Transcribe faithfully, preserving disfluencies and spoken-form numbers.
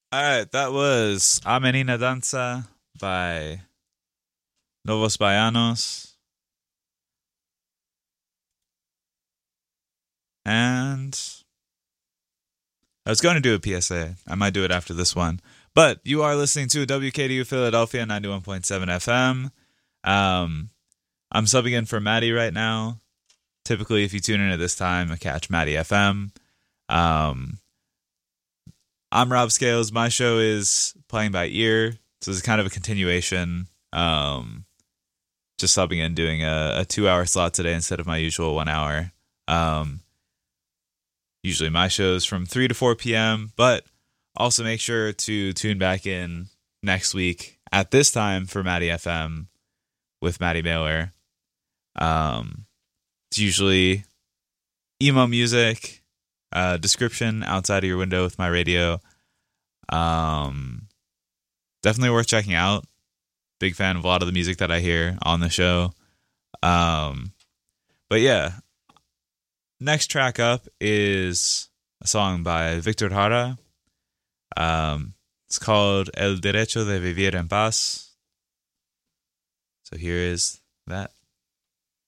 All right, that was A Menina Danza by Novos Baianos. And I was going to do a P S A. I might do it after this one. But you are listening to W K D U Philadelphia ninety-one point seven F M. Um, I'm subbing in for Maddie right now. Typically, if you tune in at this time, I catch Maddie F M. Um, I'm Rob Scales. My show is Playing by Ear. So it's kind of a continuation. Um, just subbing in, doing a, a two-hour slot today instead of my usual one hour. Um, usually my show's from three to four p.m., but also make sure to tune back in next week at this time for Maddie F M with Maddie Mailer. Um, it's usually emo music, uh, description outside of your window with my radio. Um, definitely worth checking out. Big fan of a lot of the music that I hear on the show. Um, but yeah, next track up is a song by Victor Jara. Um, it's called El Derecho de Vivir en Paz. So here is that.